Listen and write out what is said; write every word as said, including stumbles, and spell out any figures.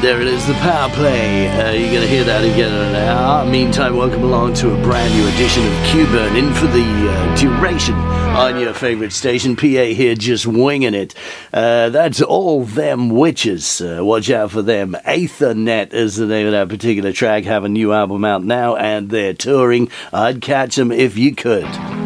There it is, the power play. Uh, you're going to hear that again in an hour. Meantime, welcome along to a brand new edition of Q-Burn, in for the uh, duration on your favorite station. P A here, just winging it. Uh, that's All Them Witches. Uh, watch out for them. Aethernet is the name of that particular track. Have a new album out now, and they're touring. I'd catch them if you could.